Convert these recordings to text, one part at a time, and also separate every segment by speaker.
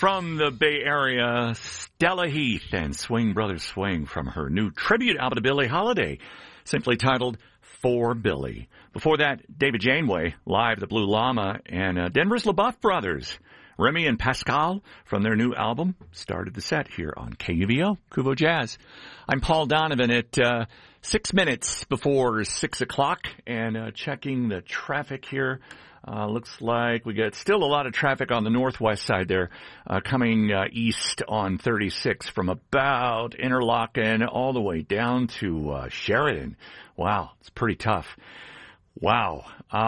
Speaker 1: From the Bay Area, Stella Heath and Swing Brothers Swing from her new tribute album to Billie Holiday, simply titled For Billie. Before that, David Janeway, live the Blue Llama, and Denver's LaBeouf Brothers, Remy and Pascal, from their new album, started the set here on KUVO, Kuvo Jazz. I'm Paul Donovan at 6 minutes before 6 o'clock, and checking the traffic here. Looks like we got still a lot of traffic on the northwest side there, coming east on 36 from about Interlochen all the way down to Sheridan. Wow, it's pretty tough. Wow.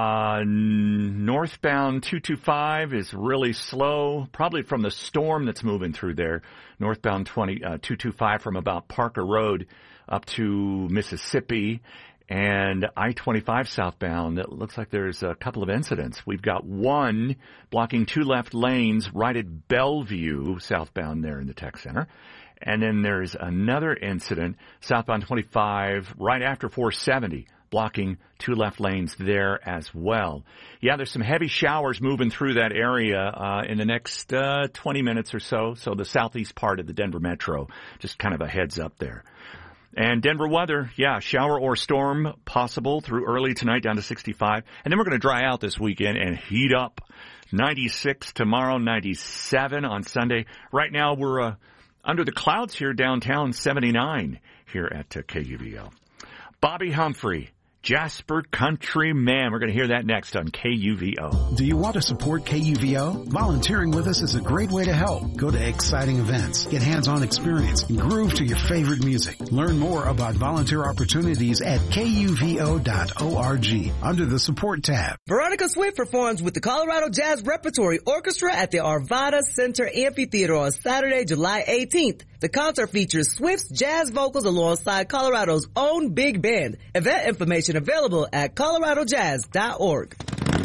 Speaker 1: Northbound 225 is really slow, probably from the storm that's moving through there. Northbound 225 from about Parker Road up to Mississippi. And I-25 southbound, it looks like there's a couple of incidents. We've got one blocking two left lanes right at Bellevue southbound there in the tech center. And then there's another incident southbound 25 right after 470, blocking two left lanes there as well. Yeah, there's some heavy showers moving through that area in the next 20 minutes or so. So the southeast part of the Denver metro, just kind of a heads up there. And Denver weather, yeah, shower or storm possible through early tonight down to 65. And then we're going to dry out this weekend and heat up. 96 tomorrow, 97 on Sunday. Right now we're under the clouds here downtown, 79 here at KUVO. Bobby Humphrey, Jasper Country Man. We're going to hear that next on KUVO.
Speaker 2: Do you want to support KUVO? Volunteering with us is a great way to help. Go to exciting events, get hands-on experience, and groove to your favorite music. Learn more about volunteer opportunities at kuvo.org under the support tab.
Speaker 3: Veronica Swift performs with the Colorado Jazz Repertory Orchestra at the Arvada Center Amphitheater on Saturday, July 18th. The concert features Swift's jazz vocals alongside Colorado's own big band. Event information available at coloradojazz.org.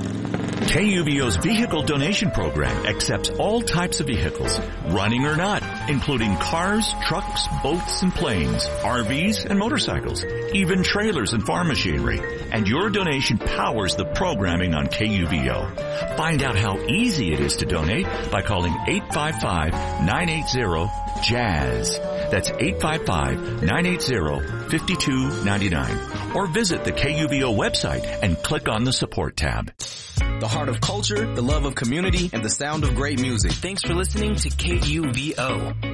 Speaker 1: KUVO's vehicle donation program accepts all types of vehicles, running or not, including cars, trucks, boats, and planes, RVs, and motorcycles, even trailers and farm machinery. And your donation powers the programming on KUVO. Find out how easy it is to donate by calling 855-980-JAZZ. That's 855-980-5299. Or visit the KUVO website and click on the support tab.
Speaker 4: The heart of culture, the love of community, and the sound of great music.
Speaker 5: Thanks for listening to KUVO.